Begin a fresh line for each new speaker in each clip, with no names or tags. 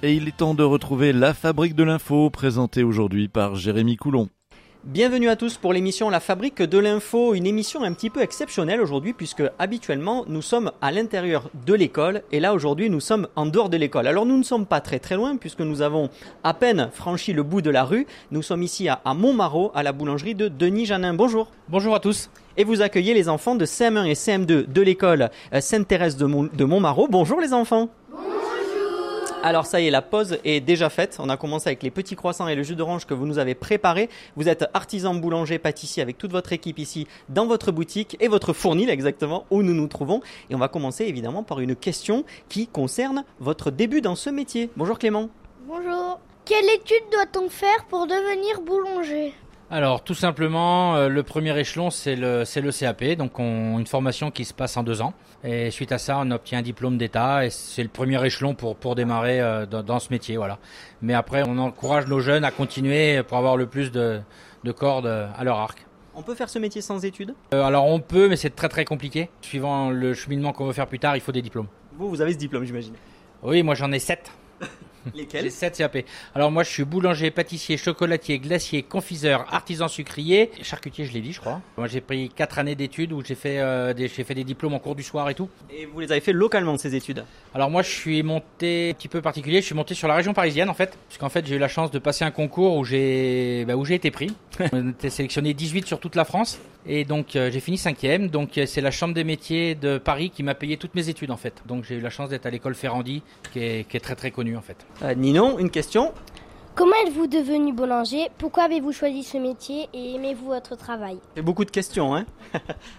Et il est temps de retrouver la Fabrique de l'info, présentée aujourd'hui par Jérémy Coulon.
Bienvenue à tous pour l'émission La Fabrique de l'info, une émission un petit peu exceptionnelle aujourd'hui puisque habituellement nous sommes à l'intérieur de l'école et là aujourd'hui nous sommes en dehors de l'école. Alors nous ne sommes pas très loin puisque nous avons à peine franchi le bout de la rue. Nous sommes ici à Montmarault à la boulangerie de Denis Janin. Bonjour.
Bonjour à tous.
Et vous accueillez les enfants de CM1 et CM2 de l'école Sainte-Thérèse de Montmarault. Bonjour les enfants. Alors ça y est, la pause est déjà faite. On a commencé avec les petits croissants et le jus d'orange que vous nous avez préparé. Vous êtes artisan boulanger pâtissier avec toute votre équipe ici dans votre boutique et votre fournil exactement où nous nous trouvons. Et on va commencer évidemment par une question qui concerne votre début dans ce métier. Bonjour Clément.
Bonjour. Quelle étude doit-on faire pour devenir boulanger ?
Alors tout simplement, le premier échelon c'est le CAP, donc une formation qui se passe en 2 ans. Et suite à ça, on obtient un diplôme d'État et c'est le premier échelon pour démarrer dans ce métier. Voilà. Mais après, on encourage nos jeunes à continuer pour avoir le plus de cordes à leur arc.
On peut faire ce métier sans études ?
Alors on peut, mais c'est très compliqué. Suivant le cheminement qu'on veut faire plus tard, il faut des diplômes.
Vous avez ce diplôme, j'imagine.
Oui, moi j'en ai 7.
Lesquels ?
J'ai 7 CAP. Alors moi je suis boulanger, pâtissier, chocolatier, glacier, confiseur, artisan sucrier, charcutier je l'ai dit je crois. Moi j'ai pris 4 années d'études où j'ai fait des diplômes en cours du soir et tout.
Et vous les avez fait localement ces études ?
Alors moi je suis monté un petit peu particulier, je suis monté sur la région parisienne en fait. Puisqu'en fait j'ai eu la chance de passer un concours où j'ai été pris. On était sélectionné 18 sur toute la France. Et donc j'ai fini 5e, donc c'est la chambre des métiers de Paris qui m'a payé toutes mes études en fait. Donc j'ai eu la chance d'être à l'école Ferrandi qui est très connue en fait.
Ninon, une question ?
Comment êtes-vous devenu boulanger ? Pourquoi avez-vous choisi ce métier et aimez-vous votre travail ?
C'est beaucoup de questions, hein ? Pourquoi ?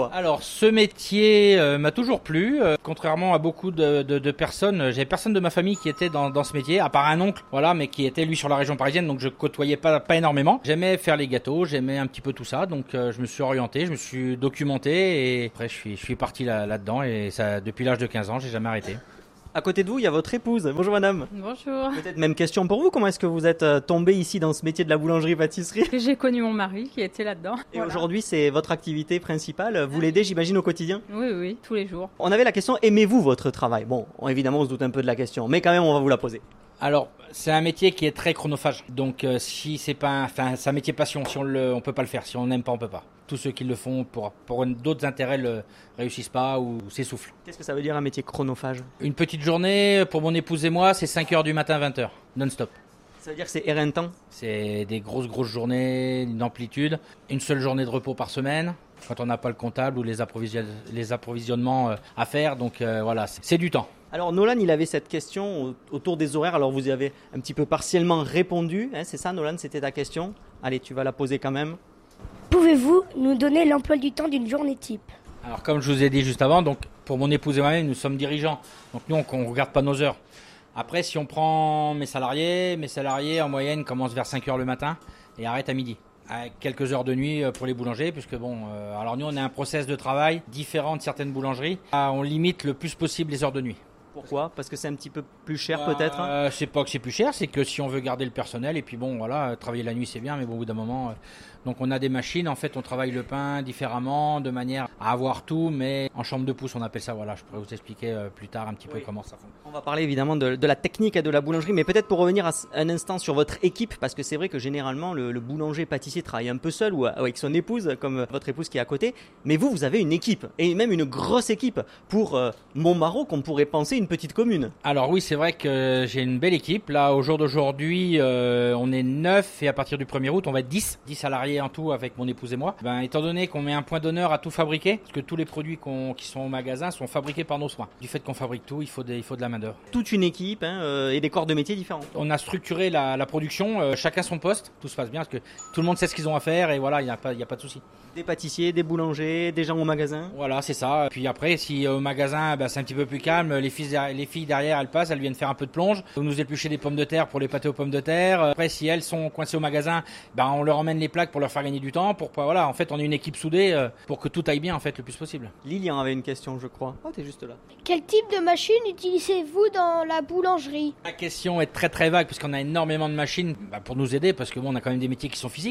Alors ce métier m'a toujours plu, contrairement à beaucoup de personnes. J'avais personne de ma famille qui était dans ce métier, à part un oncle, voilà, mais qui était lui sur la région parisienne, donc je côtoyais pas énormément. J'aimais faire les gâteaux, j'aimais un petit peu tout ça, donc je me suis orienté, je me suis documenté et après je suis parti là-dedans et ça depuis l'âge de 15 ans, j'ai jamais arrêté.
À côté de vous, il y a votre épouse. Bonjour madame.
Bonjour.
Peut-être même question pour vous. Comment est-ce que vous êtes tombée ici dans ce métier de la boulangerie-pâtisserie ?
J'ai connu mon mari qui était là-dedans.
Et aujourd'hui, c'est votre activité principale. Vous l'aidez, j'imagine, au quotidien ?
Oui, tous les jours.
On avait la question, aimez-vous votre travail ? Bon, évidemment, on se doute un peu de la question, mais quand même, on va vous la poser.
Alors, c'est un métier qui est très chronophage. Donc, si c'est pas, c'est un métier passion. Si on peut pas le faire. Si on n'aime pas, on peut pas. Tous ceux qui le font pour d'autres intérêts ne réussissent pas ou s'essoufflent.
Qu'est-ce que ça veut dire un métier chronophage ?
Une petite journée pour mon épouse et moi, c'est 5h du matin, 20h, non-stop.
Ça veut dire que c'est éreintant ?
C'est des grosses journées, une amplitude, une seule journée de repos par semaine. Quand on n'a pas le comptable ou les approvisionnements à faire, donc voilà, c'est du temps.
Alors Nolan, il avait cette question autour des horaires, alors vous y avez un petit peu partiellement répondu, hein, c'est ça Nolan, c'était ta question ? Allez, tu vas la poser quand même.
Pouvez-vous nous donner l'emploi du temps d'une journée type ?
Alors comme je vous ai dit juste avant, donc pour mon épouse et moi-même, nous sommes dirigeants, donc nous on ne regarde pas nos heures. Après, si on prend mes salariés en moyenne commencent vers 5h le matin et arrêtent à midi. Avec quelques heures de nuit pour les boulangers, puisque alors nous on a un process de travail différent de certaines boulangeries. On limite le plus possible les heures de nuit.
Pourquoi ? Parce que c'est un petit peu plus cher peut-être ?
C'est pas que c'est plus cher, c'est que si on veut garder le personnel, et puis travailler la nuit c'est bien, mais au bout d'un moment... Donc on a des machines, en fait on travaille le pain différemment, de manière à avoir tout, mais en chambre de pouce on appelle ça, voilà, je pourrais vous expliquer plus tard un petit peu comment ça fonctionne.
On va parler évidemment de la technique et de la boulangerie, mais peut-être pour revenir un instant sur votre équipe, parce que c'est vrai que généralement le boulanger-pâtissier travaille un peu seul ou avec son épouse, comme votre épouse qui est à côté, mais vous avez une équipe, et même une grosse équipe, pour Montmarault qu'on pourrait penser une petite commune.
Alors oui, c'est vrai que j'ai une belle équipe, là au jour d'aujourd'hui on est 9 et à partir du 1er août on va être 10 salariés en tout avec mon épouse et moi. Étant donné qu'on met un point d'honneur à tout fabriquer, parce que tous les produits qui sont au magasin sont fabriqués par nos soins. Du fait qu'on fabrique tout, il faut de la main d'œuvre.
Toute une équipe et des corps de métier différents.
On a structuré la production, chacun son poste, tout se passe bien parce que tout le monde sait ce qu'ils ont à faire et voilà, il n'y a pas de souci.
Des pâtissiers, des boulangers, des gens au magasin.
Voilà, c'est ça. Puis après, si au magasin, c'est un petit peu plus calme, les filles derrière, elles passent, elles viennent faire un peu de plonge. On nous éplucher des pommes de terre pour les pâtés aux pommes de terre. Après, si elles sont coincées au magasin, on leur emmène les plaques pour leur faire gagner du temps. Voilà, en fait, on est une équipe soudée pour que tout aille bien, en fait, le plus possible.
Lilian avait une question, je crois. Oh, t'es juste là.
Quel type de machine utilisez-vous dans la boulangerie ?
La question est très vague parce qu'on a énormément de machines pour nous aider parce que on a quand même des métiers qui sont physiques.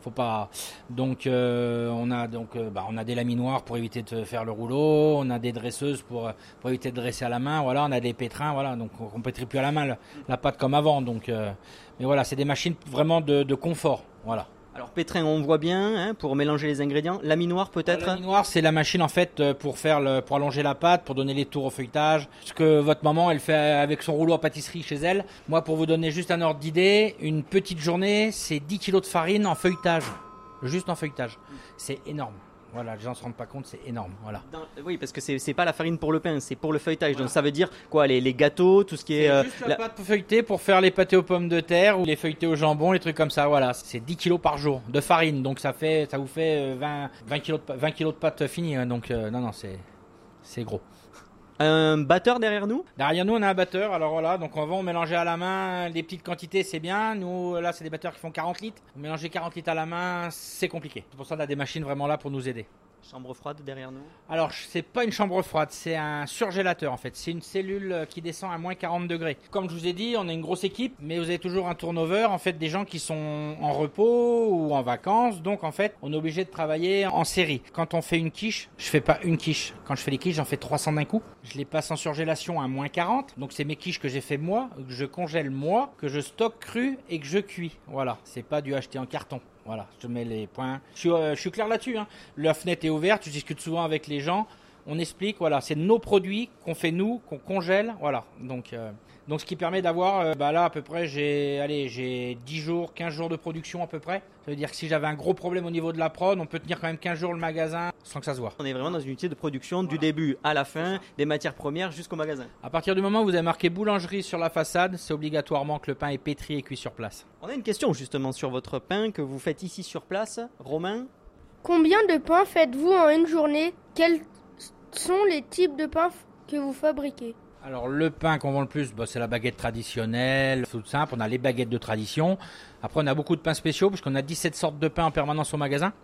Faut pas. Donc on a des laminoirs pour éviter de faire le rouleau, on a des dresseuses pour éviter de dresser à la main, voilà, on a des pétrins, voilà, donc on pétrit plus à la main la pâte comme avant. Donc mais voilà, c'est des machines vraiment de confort, voilà.
Alors pétrin, on voit bien, hein, pour mélanger les ingrédients. Laminoir peut-être.
La laminoir, c'est la machine en fait pour allonger la pâte, pour donner les tours au feuilletage. Ce que votre maman, elle fait avec son rouleau à pâtisserie chez elle. Moi, pour vous donner juste un ordre d'idée, une petite journée, c'est 10 kilos de farine en feuilletage. Juste en feuilletage. C'est énorme. Voilà, les gens se rendent pas compte, c'est énorme. Voilà.
Oui, parce que c'est pas la farine pour le pain, c'est pour le feuilletage. Voilà. Donc ça veut dire quoi, les gâteaux, tout ce qui est.
Juste la pâte feuilletée pour faire les pâtés aux pommes de terre ou les feuilletés au jambon, les trucs comme ça. Voilà, c'est 10 kilos par jour de farine. Donc ça vous fait 20 kilos de pâte finie. Donc non, c'est gros.
Un batteur derrière nous ?
Derrière nous, on a un batteur. Alors voilà, donc on va mélanger à la main des petites quantités, c'est bien. Nous, là, c'est des batteurs qui font 40 litres. Mélanger 40 litres à la main, c'est compliqué. C'est pour ça qu'on a des machines vraiment là pour nous aider.
Chambre froide derrière nous ?
Alors, c'est pas une chambre froide, c'est un surgélateur en fait. C'est une cellule qui descend à moins 40 degrés. Comme je vous ai dit, on est une grosse équipe, mais vous avez toujours un turnover, en fait, des gens qui sont en repos ou en vacances. Donc, en fait, on est obligé de travailler en série. Quand on fait une quiche, je fais pas une quiche. Quand je fais les quiches, j'en fais 300 d'un coup. Je les passe en surgélation à moins 40. Donc, c'est mes quiches que j'ai fait moi, que je congèle moi, que je stocke cru et que je cuis. Voilà, c'est pas du acheté en carton. Voilà, je mets les points. Je suis clair là-dessus. Hein. La fenêtre est ouverte, je discute souvent avec les gens. On explique, voilà, c'est nos produits qu'on fait nous, qu'on congèle. Voilà, donc ce qui permet d'avoir, là à peu près, j'ai 10 jours, 15 jours de production à peu près. Ça veut dire que si j'avais un gros problème au niveau de la prod, on peut tenir quand même 15 jours le magasin sans que ça se voit.
On est vraiment dans une unité de production du début à la fin, des matières premières jusqu'au magasin.
À partir du moment où vous avez marqué boulangerie sur la façade, c'est obligatoirement que le pain est pétri et cuit sur place.
On a une question justement sur votre pain que vous faites ici sur place. Romain ?
Combien de pains faites-vous en une journée ? Quels sont les types de pains que vous fabriquez ?
Alors le pain qu'on vend le plus, c'est la baguette traditionnelle, tout simple. On a les baguettes de tradition. Après on a beaucoup de pains spéciaux parce qu'on a 17 sortes de pains en permanence au magasin.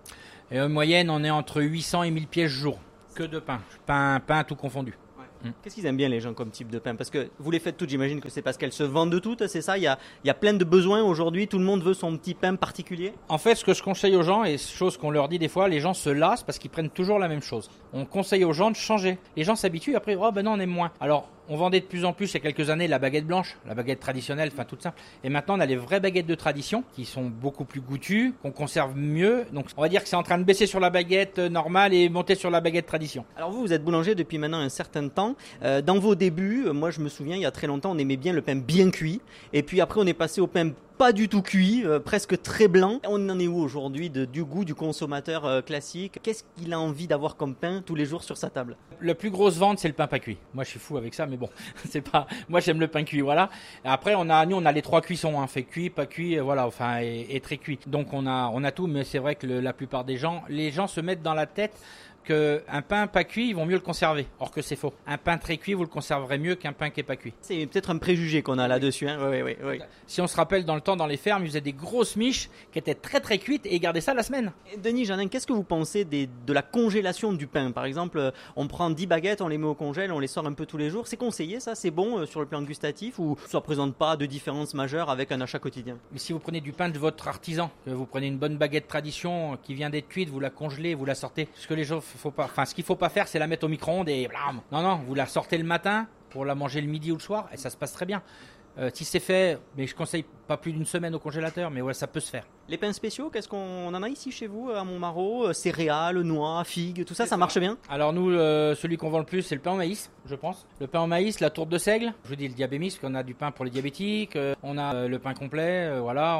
Et en moyenne on est entre 800 et 1000 pièces jour. Que de pain. Pain tout confondu.
Qu'est-ce qu'ils aiment bien les gens comme type de pain ? Parce que vous les faites toutes, j'imagine que c'est parce qu'elles se vendent de toutes, c'est ça ? Il y a plein de besoins aujourd'hui, tout le monde veut son petit pain particulier ?
En fait, ce que je conseille aux gens, et chose qu'on leur dit des fois, les gens se lassent parce qu'ils prennent toujours la même chose. On conseille aux gens de changer. Les gens s'habituent, après, non, on aime moins. Alors, on vendait de plus en plus, il y a quelques années, la baguette blanche, la baguette traditionnelle, enfin toute simple. Et maintenant, on a les vraies baguettes de tradition qui sont beaucoup plus goûtues, qu'on conserve mieux. Donc, on va dire que c'est en train de baisser sur la baguette normale et monter sur la baguette tradition.
Alors vous êtes boulanger depuis maintenant un certain temps. Dans vos débuts, moi je me souviens, il y a très longtemps, on aimait bien le pain bien cuit. Et puis après, on est passé au pain pas du tout cuit, presque très blanc. On en est où aujourd'hui du goût du consommateur classique ? Qu'est-ce qu'il a envie d'avoir comme pain tous les jours sur sa table ?
La plus grosse vente, c'est le pain pas cuit. Moi, je suis fou avec ça, mais bon, c'est pas. Moi, j'aime le pain cuit, voilà. Et après, on a les 3 cuissons, hein, fait cuit, pas cuit, voilà, enfin, et très cuit. Donc, on a tout, mais c'est vrai que la plupart des gens, les gens se mettent dans la tête qu'un pain pas cuit, ils vont mieux le conserver. Or que c'est faux. Un pain très cuit, vous le conserverez mieux qu'un pain qui est pas cuit.
C'est peut-être un préjugé qu'on a là-dessus. Hein. Oui.
Si on se rappelle dans le temps, dans les fermes, ils faisaient des grosses miches qui étaient très très cuites et ils gardaient ça la semaine.
Et Denis Janin, qu'est-ce que vous pensez de la congélation du pain ? Par exemple, on prend 10 baguettes, on les met au congèle, on les sort un peu tous les jours. C'est conseillé ça ? C'est bon sur le plan gustatif ou ça ne présente pas de différence majeure avec un achat quotidien ?
Mais si vous prenez du pain de votre artisan, que vous prenez une bonne baguette tradition qui vient d'être cuite, vous la congelez, vous la sortez. Ce qu'il faut pas faire, c'est la mettre au micro-ondes et blam. Non, vous la sortez le matin pour la manger le midi ou le soir et ça se passe très bien. Si c'est fait, mais je conseille pas plus d'une semaine au congélateur, mais ouais, ça peut se faire.
Les pains spéciaux, qu'est-ce qu'on en a ici chez vous à Montmarault ? Céréales, noix, figues, tout ça, ça marche bien ?
Alors nous, celui qu'on vend le plus, c'est le pain au maïs, je pense. Le pain au maïs, la tourte de seigle. Je vous dis le diabémis, parce qu'on a du pain pour les diabétiques. On a le pain complet, voilà.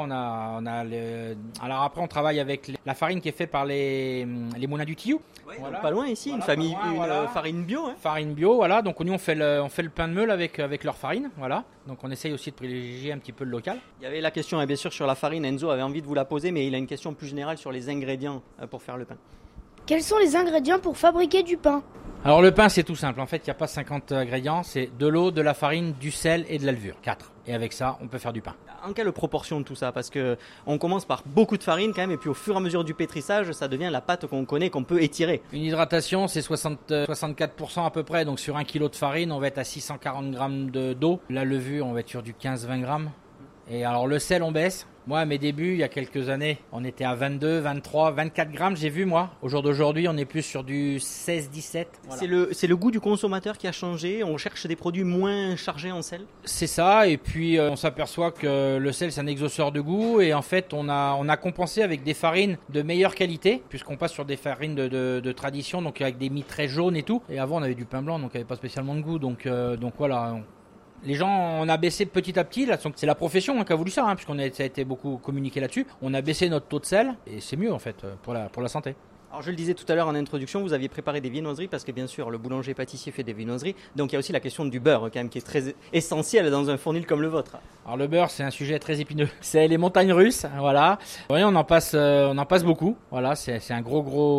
Alors après, on travaille avec la farine qui est faite par les moulins du Tillou.
Ouais, voilà. Pas loin ici, voilà, une farine bio. Hein.
Farine bio, voilà. Donc nous, on fait le pain de meule avec leur farine, voilà. Donc on essaye aussi de privilégier un petit peu le local.
Il y avait la question, bien sûr, sur la farine. Enzo avait envie de vous la poser, mais il a une question plus générale sur les ingrédients pour faire le pain.
Quels sont les ingrédients pour fabriquer du pain ?
Alors le pain, c'est tout simple. En fait, il n'y a pas 50 ingrédients. C'est de l'eau, de la farine, du sel et de la levure. 4. Et avec ça, on peut faire du pain. En
quelle proportion de tout ça ? Parce qu'on commence par beaucoup de farine quand même, et puis au fur et à mesure du pétrissage, ça devient la pâte qu'on connaît, qu'on peut étirer.
Une hydratation, c'est 64% à peu près. Donc sur 1 kg de farine, on va être à 640 grammes d'eau. La levure, on va être sur du 15-20 grammes. Et alors le sel, on baisse. Moi, à mes débuts, il y a quelques années, on était à 22, 23, 24 grammes, j'ai vu moi. Au jour d'aujourd'hui, on est plus sur du 16, 17. Voilà.
C'est le goût du consommateur qui a changé. On cherche des produits moins chargés en sel.
C'est ça, et puis on s'aperçoit que le sel, c'est un exhausteur de goût. Et en fait, on a compensé avec des farines de meilleure qualité, puisqu'on passe sur des farines de tradition, donc avec des mie très jaunes et tout. Et avant, on avait du pain blanc, donc il n'y avait pas spécialement de goût. Donc voilà. Les gens, on a baissé petit à petit, là, c'est la profession qui a voulu ça, ça a été beaucoup communiqué là-dessus. On a baissé notre taux de sel et c'est mieux en fait pour la santé.
Alors je le disais tout à l'heure en introduction, vous aviez préparé des viennoiseries parce que bien sûr le boulanger-pâtissier fait des viennoiseries, donc il y a aussi la question du beurre quand même qui est très essentielle dans un fournil comme le vôtre.
Alors le beurre c'est un sujet très épineux, c'est les montagnes russes, voilà. Oui, on en passe beaucoup, voilà, c'est un gros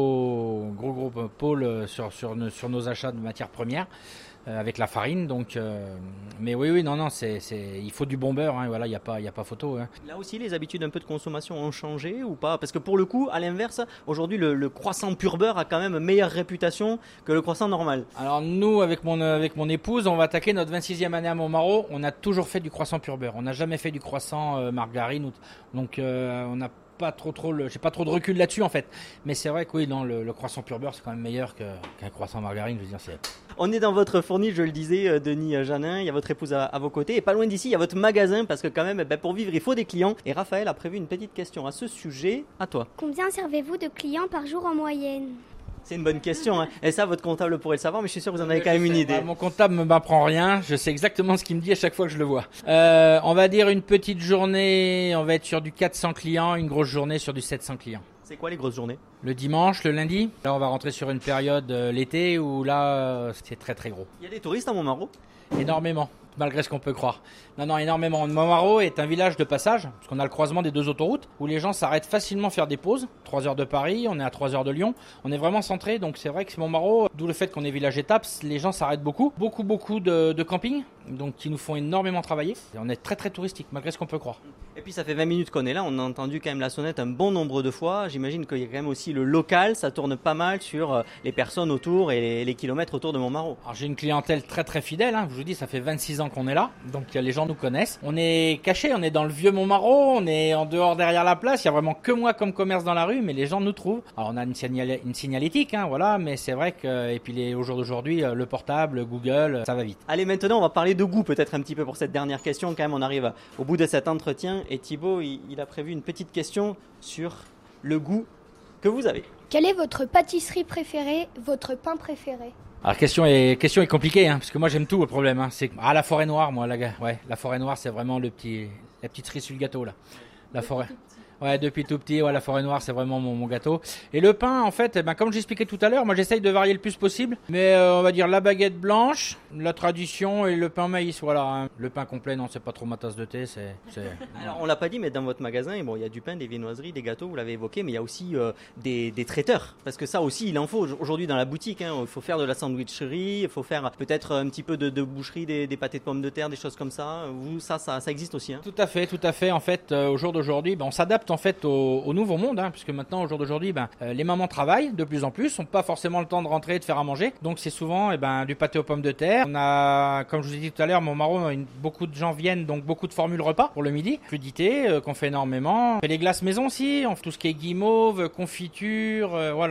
pôle sur nos achats de matières premières. Avec la farine, donc mais oui, non, il faut du bon beurre, voilà, il y a pas photo.
Là aussi, les habitudes un peu de consommation ont changé ou pas? Parce que pour le coup, à l'inverse, aujourd'hui, le croissant pur beurre a quand même meilleure réputation que le croissant normal.
Alors nous, avec mon épouse, on va attaquer notre 26e année à Montmarault. On a toujours fait du croissant pur beurre. On n'a jamais fait du croissant margarine, donc on n'a pas trop j'ai pas trop de recul là-dessus en fait. Mais c'est vrai que oui, non, le croissant pur beurre c'est quand même meilleur qu'un croissant margarine. Je veux dire,
On est dans votre fournil, je le disais, Denis Janin, il y a votre épouse à vos côtés et pas loin d'ici, il y a votre magasin parce que quand même, pour vivre, il faut des clients. Et Raphaël a prévu une petite question à ce sujet. À toi.
Combien servez-vous de clients par jour en moyenne ?
C'est une bonne question, Et ça, votre comptable pourrait le savoir, mais je suis sûr que vous en avez quand même une idée.
Mon comptable ne m'apprend rien, je sais exactement ce qu'il me dit à chaque fois que je le vois. On va dire une petite journée, on va être sur du 400 clients, une grosse journée sur du 700 clients.
C'est quoi les grosses journées ?
Le dimanche, le lundi. Là, on va rentrer sur une période l'été où là, c'est très très gros.
Il y a des touristes à Montmarault ?
Énormément, malgré ce qu'on peut croire. Non, énormément. Montmarault est un village de passage, parce qu'on a le croisement des deux autoroutes, où les gens s'arrêtent facilement faire des pauses. 3 heures de Paris, on est à 3 heures de Lyon. On est vraiment centré, donc c'est vrai que Montmarault, d'où le fait qu'on est village étape, les gens s'arrêtent beaucoup. Beaucoup de camping, donc qui nous font énormément travailler. Et on est très très touristique, malgré ce qu'on peut croire.
Et puis ça fait 20 minutes qu'on est là, on a entendu quand même la sonnette un bon nombre de fois. J'imagine qu'il y a quand même aussi le local, ça tourne pas mal sur les personnes autour et les kilomètres autour de Montmarault.
Alors j'ai une clientèle très très fidèle, je vous dis, ça fait 26 ans qu'on est là, donc les gens nous connaissent. On est caché, on est dans le vieux Montmarault, on est en dehors derrière la place, il y a vraiment que moi comme commerce dans la rue, mais les gens nous trouvent. Alors on a une signalétique, voilà, mais c'est vrai que, et puis au jour d'aujourd'hui, le portable, Google, ça va vite.
Allez, maintenant on va parler de goût peut-être un petit peu pour cette dernière question, quand même on arrive au bout de cet entretien et Thibaut il a prévu une petite question sur le goût que vous avez.
Quelle est votre pâtisserie préférée, votre pain préféré ?
Alors question est compliquée, parce que moi j'aime tout. Le problème, c'est la forêt noire, moi, la forêt noire, c'est vraiment la petite cerise sur le gâteau là. La forêt. Ouais, depuis tout petit, la forêt noire, c'est vraiment mon gâteau. Et le pain, en fait, comme j'expliquais tout à l'heure, moi j'essaye de varier le plus possible. Mais on va dire la baguette blanche, la tradition et le pain maïs, voilà. Le pain complet, non, c'est pas trop ma tasse de thé.
Alors on l'a pas dit, mais dans votre magasin, il y a du pain, des viennoiseries, des gâteaux, vous l'avez évoqué, mais il y a aussi des traiteurs. Parce que ça aussi, il en faut aujourd'hui dans la boutique. Il faut faire de la sandwicherie, il faut faire peut-être un petit peu de boucherie, des pâtés de pommes de terre, des choses comme ça. Ça existe aussi.
Tout à fait. En fait, au jour d'aujourd'hui, on s'adapte en fait au nouveau monde, puisque maintenant au jour d'aujourd'hui les mamans travaillent de plus en plus, n'ont pas forcément le temps de rentrer et de faire à manger, donc c'est souvent du pâté aux pommes de terre. On a, comme je vous ai dit tout à l'heure, Montmarault, beaucoup de gens viennent, donc beaucoup de formules repas pour le midi, crudité qu'on fait énormément. On fait les glaces maison aussi, on fait tout ce qui est guimauve, confiture,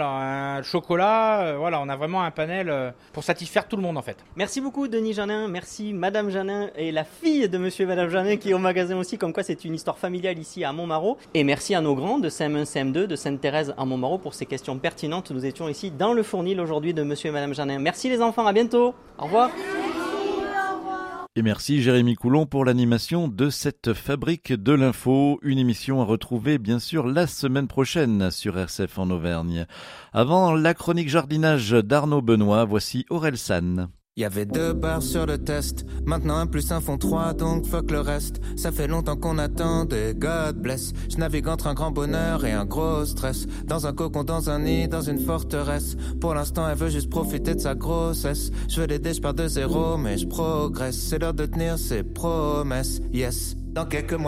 chocolat, on a vraiment un panel pour satisfaire tout le monde en fait.
Merci beaucoup Denis Janin, merci Madame Janin et la fille de Monsieur et Madame Janin qui est au magasin aussi, comme quoi c'est une histoire familiale ici à Montmarault. Et merci à nos grands de CM1, CM2, de Sainte-Thérèse à Montmarault pour ces questions pertinentes. Nous étions ici dans le fournil aujourd'hui de Monsieur et Madame Janin. Merci les enfants, à bientôt. Au revoir.
Et merci Jérémy Coulon pour l'animation de cette fabrique de l'info. Une émission à retrouver bien sûr la semaine prochaine sur RCF en Auvergne. Avant la chronique jardinage d'Arnaud Benoît, voici Aurel San.
Il y avait 2 barres sur le test, maintenant 1 + 1 font 3, donc fuck le reste. Ça fait longtemps qu'on attendait, God bless. Je navigue entre un grand bonheur et un gros stress. Dans un cocon, dans un nid, dans une forteresse. Pour l'instant elle veut juste profiter de sa grossesse. Je veux l'aider, je pars de zéro mais je progresse. C'est l'heure de tenir ses promesses, yes. Dans quelques mois